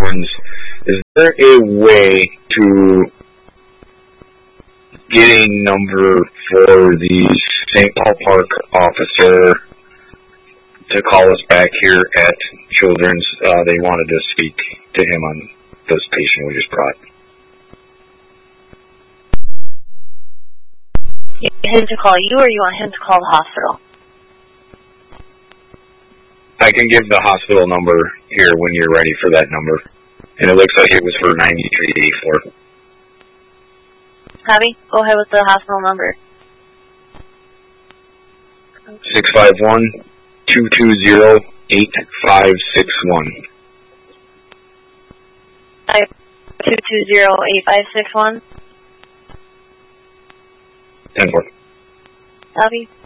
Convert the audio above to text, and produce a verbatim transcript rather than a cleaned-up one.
ones. Is there a way to get a number for the Saint Paul Park officer to call us back here at Children's? Uh, they wanted to speak to him on this patient we just brought. You want him to call you, or you want him to call the hospital? I can give the hospital number here when you're ready for that number. And it looks like it was for ninety-three eighty-four. Javi, go ahead with the hospital number. six five one, two two zero, eight five six one. two two zero, eight five six one. ten four. Javi?